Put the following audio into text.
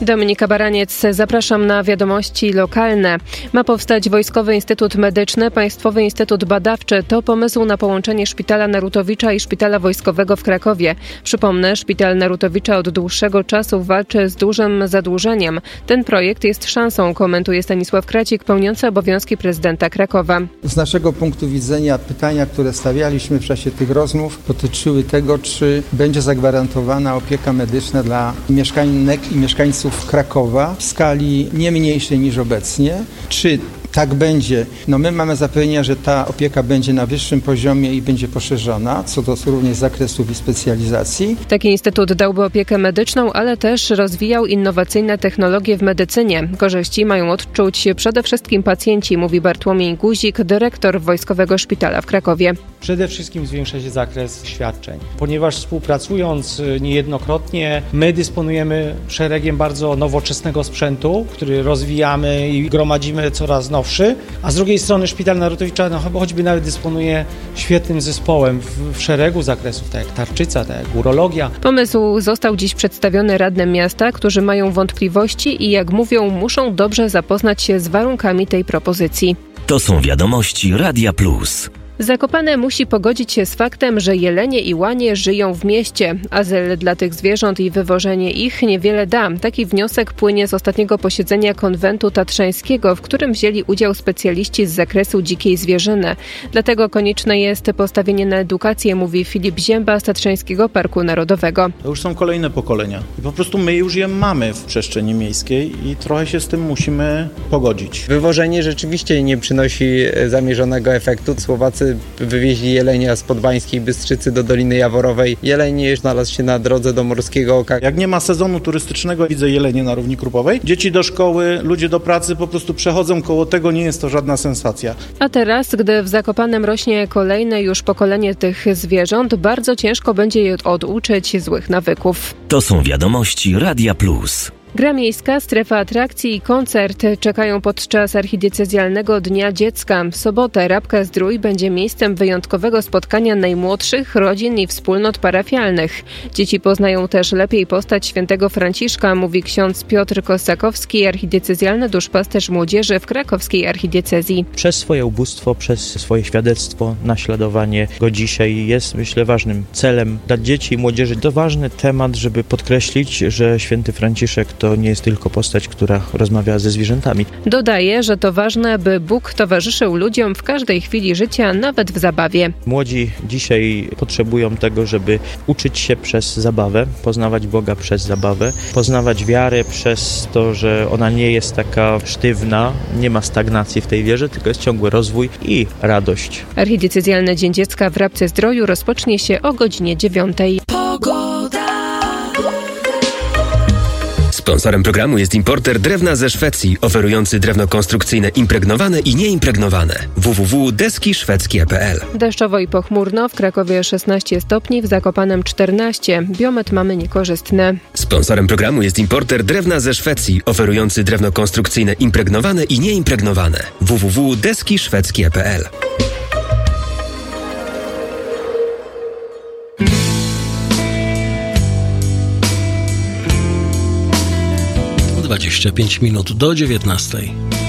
Dominika Baraniec, zapraszam na wiadomości lokalne. Ma powstać Wojskowy Instytut Medyczny, Państwowy Instytut Badawczy. To pomysł na połączenie Szpitala Narutowicza i Szpitala Wojskowego w Krakowie. Przypomnę, Szpital Narutowicza od dłuższego czasu walczy z dużym zadłużeniem. Ten projekt jest szansą, komentuje Stanisław Kracik, pełniący obowiązki prezydenta Krakowa. Z naszego punktu widzenia pytania, które stawialiśmy w czasie tych rozmów, dotyczyły tego, czy będzie zagwarantowana opieka medyczna dla mieszkanek i mieszkańców Krakowa w skali nie mniejszej niż obecnie. Czy tak będzie? My mamy zapewnienia, że ta opieka będzie na wyższym poziomie i będzie poszerzona, co do również zakresów i specjalizacji. Taki instytut dałby opiekę medyczną, ale też rozwijał innowacyjne technologie w medycynie. Korzyści mają odczuć przede wszystkim pacjenci, mówi Bartłomiej Guzik, dyrektor Wojskowego Szpitala w Krakowie. Przede wszystkim zwiększa się zakres świadczeń, ponieważ współpracując niejednokrotnie, my dysponujemy szeregiem bardzo nowoczesnego sprzętu, który rozwijamy i gromadzimy coraz nowszy, a z drugiej strony Szpital Narutowicza choćby nawet dysponuje świetnym zespołem w szeregu zakresów, tak jak tarczyca, tak jak urologia. Pomysł został dziś przedstawiony radnym miasta, którzy mają wątpliwości i jak mówią, muszą dobrze zapoznać się z warunkami tej propozycji. To są wiadomości Radia Plus. Zakopane musi pogodzić się z faktem, że jelenie i łanie żyją w mieście. Azyl dla tych zwierząt i wywożenie ich niewiele da. Taki wniosek płynie z ostatniego posiedzenia Konwentu Tatrzańskiego, w którym wzięli udział specjaliści z zakresu dzikiej zwierzyny. Dlatego konieczne jest postawienie na edukację, mówi Filip Zięba z Tatrzańskiego Parku Narodowego. To już są kolejne pokolenia i po prostu my już je mamy w przestrzeni miejskiej i trochę się z tym musimy pogodzić. Wywożenie rzeczywiście nie przynosi zamierzonego efektu. Słowacy wywieźli jelenia z Podbańskiej Bystrzycy do Doliny Jaworowej. Jeleń znalazł się na drodze do Morskiego Oka. Jak nie ma sezonu turystycznego, widzę jelenie na równi Krupowej. Dzieci do szkoły, ludzie do pracy po prostu przechodzą koło tego, nie jest to żadna sensacja. A teraz, gdy w Zakopanem rośnie kolejne już pokolenie tych zwierząt, bardzo ciężko będzie je oduczyć złych nawyków. To są wiadomości Radia Plus. Gra miejska, strefa atrakcji i koncert czekają podczas archidiecezjalnego Dnia Dziecka. W sobotę Rabka-Zdrój będzie miejscem wyjątkowego spotkania najmłodszych rodzin i wspólnot parafialnych. Dzieci poznają też lepiej postać świętego Franciszka, mówi ksiądz Piotr Kosakowski, archidiecezjalny duszpasterz młodzieży w krakowskiej archidiecezji. Przez swoje ubóstwo, przez swoje świadectwo, naśladowanie go dzisiaj jest, myślę, ważnym celem dla dzieci i młodzieży. To ważny temat, żeby podkreślić, że święty Franciszek to nie jest tylko postać, która rozmawia ze zwierzętami. Dodaje, że to ważne, by Bóg towarzyszył ludziom w każdej chwili życia, nawet w zabawie. Młodzi dzisiaj potrzebują tego, żeby uczyć się przez zabawę, poznawać Boga przez zabawę, poznawać wiarę przez to, że ona nie jest taka sztywna, nie ma stagnacji w tej wierze, tylko jest ciągły rozwój i radość. Archidiecezjalny Dzień Dziecka w Rabce-Zdroju rozpocznie się o godzinie 9. Sponsorem programu jest importer drewna ze Szwecji, oferujący drewno konstrukcyjne impregnowane i nieimpregnowane. www.deskiszwedzkie.pl. Deszczowo i pochmurno, w Krakowie 16 stopni, w Zakopanem 14. Biometr mamy niekorzystny. Sponsorem programu jest importer drewna ze Szwecji, oferujący drewno konstrukcyjne impregnowane i nieimpregnowane. www.deskiszwedzkie.pl. 25 minut do 19.